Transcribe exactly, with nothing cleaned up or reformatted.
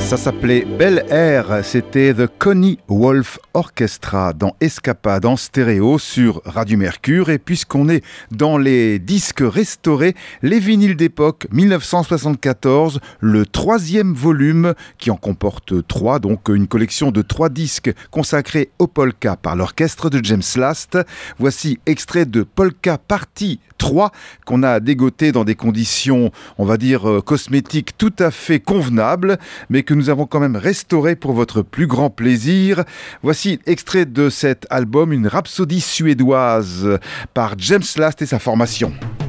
Ça s'appelait Bel Air, c'était The Connie Wolf Orchestra dans Escapade en stéréo sur Radio Mercure. Et puisqu'on est dans les disques restaurés, les vinyles d'époque dix-neuf cent soixante-quatorze, le troisième volume qui en comporte trois, donc une collection de trois disques consacrés au polka par l'orchestre de James Last. Voici extrait de Polka Partie trois qu'on a dégoté dans des conditions, on va dire, euh, cosmétiques tout à fait convenables, mais que nous avons quand même restauré pour votre plus grand plaisir. Voici extrait de cet album, une rhapsodie suédoise par James Last et sa formation.